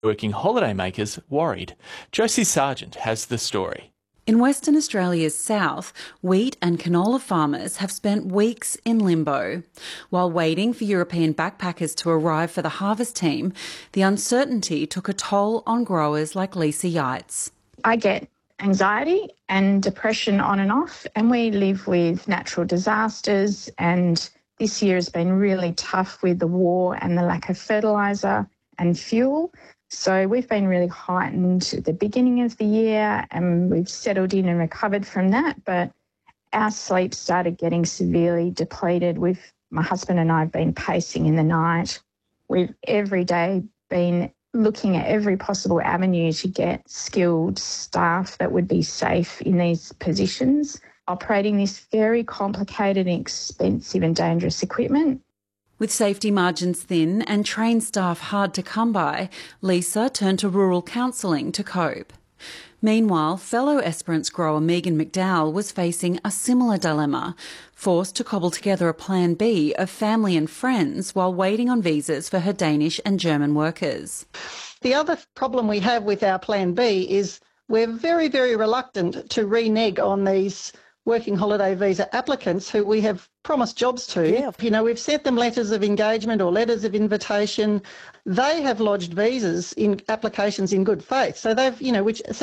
Working holidaymakers worried. Josie Sargent has the story. In Western Australia's south, wheat and canola farmers have spent weeks in limbo. While waiting for European backpackers to arrive for the harvest team, the uncertainty took a toll on growers like Lisa Yates. I get anxiety and depression on and off, and we live with natural disasters, and this year has been really tough with the war and the lack of fertiliser and fuel. So we've been really heightened at the beginning of the year, and we've settled in and recovered from that, but our sleep started getting severely depleted. My husband and I have been pacing in the night. We've every day been looking at every possible avenue to get skilled staff that would be safe in these positions, operating this very complicated and expensive and dangerous equipment. With safety margins thin and trained staff hard to come by, Lisa turned to rural counselling to cope. Meanwhile, fellow Esperance grower Megan McDowell was facing a similar dilemma, forced to cobble together a plan B of family and friends while waiting on visas for her Danish and German workers. The other problem we have with our plan B is we're very, very reluctant to renege on these working holiday visa applicants who we have promised jobs to. Yeah. You know, we've sent them letters of engagement or letters of invitation. They have lodged visas in applications in good faith. So they've paid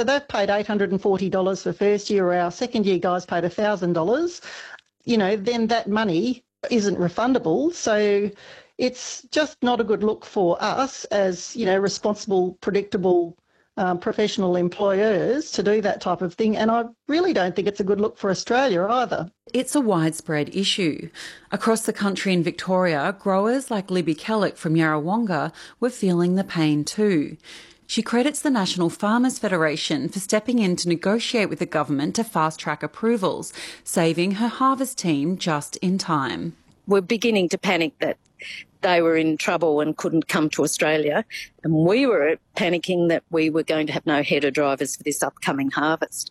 $840 for first year, or our second year guys paid $1,000. Then that money isn't refundable. So it's just not a good look for us as, responsible, predictable professional employers to do that type of thing, and I really don't think it's a good look for Australia either. It's a widespread issue. Across the country in Victoria, growers like Libby Kellick from Yarrawonga were feeling the pain too. She credits the National Farmers Federation for stepping in to negotiate with the government to fast-track approvals, saving her harvest team just in time. We're beginning to panic that they were in trouble and couldn't come to Australia, and we were panicking that we were going to have no header drivers for this upcoming harvest.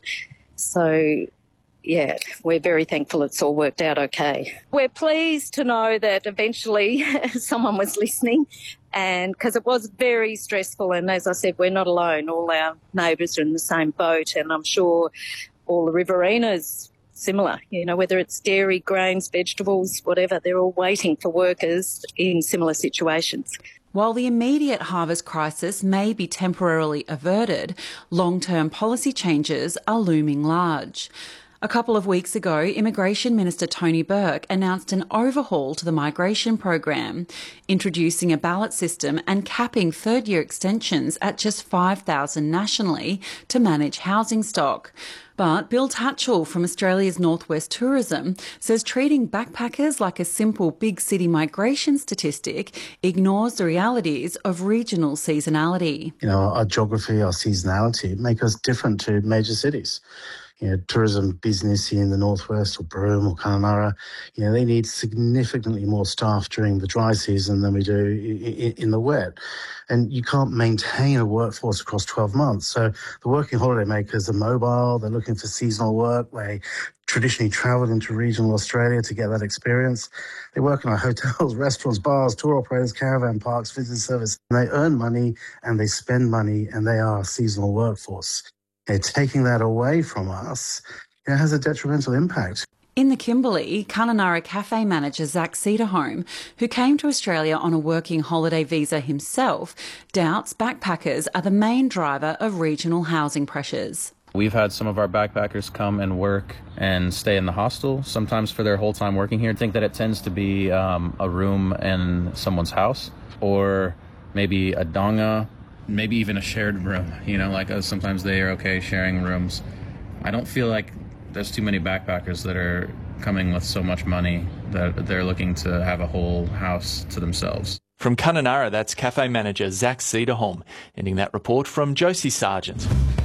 So, yeah, we're very thankful it's all worked out okay. We're pleased to know that eventually someone was listening, and because it was very stressful, and as I said, we're not alone. All our neighbours are in the same boat, and I'm sure all the Riverinas similar, whether it's dairy, grains, vegetables, whatever, they're all waiting for workers in similar situations. While the immediate harvest crisis may be temporarily averted, long-term policy changes are looming large. A couple of weeks ago, Immigration Minister Tony Burke announced an overhaul to the migration program, introducing a ballot system and capping third-year extensions at just 5,000 nationally to manage housing stock. But Bill Tatchell from Australia's Northwest Tourism says treating backpackers like a simple big city migration statistic ignores the realities of regional seasonality. Our geography, our seasonality make us different to major cities. Tourism business in the northwest or Broome or Kununurra, they need significantly more staff during the dry season than we do in the wet. And you can't maintain a workforce across 12 months. So the working holiday makers are mobile, they're looking for seasonal work. They traditionally travelled into regional Australia to get that experience. They work in our hotels, restaurants, bars, tour operators, caravan parks, visitor service. And they earn money and they spend money, and they are a seasonal workforce. Taking that away from us, it has a detrimental impact. In the Kimberley, Kununurra cafe manager Zach Cederholm, who came to Australia on a working holiday visa himself, doubts backpackers are the main driver of regional housing pressures. We've had some of our backpackers come and work and stay in the hostel, sometimes for their whole time working here. I think that it tends to be a room in someone's house, or maybe a donga, maybe even a shared room, sometimes they are okay sharing rooms. I don't feel like there's too many backpackers that are coming with so much money that they're looking to have a whole house to themselves. From Kununurra, that's cafe manager Zach Cederholm. Ending that report from Josie Sargent.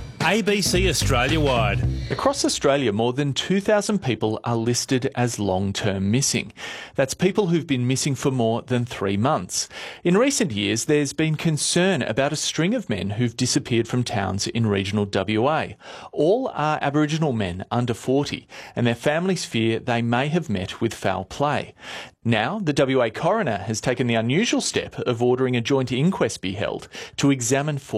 ABC Australia-wide. Across Australia, more than 2,000 people are listed as long-term missing. That's people who've been missing for more than 3 months. In recent years, there's been concern about a string of men who've disappeared from towns in regional WA. All are Aboriginal men under 40, and their families fear they may have met with foul play. Now, the WA coroner has taken the unusual step of ordering a joint inquest be held to examine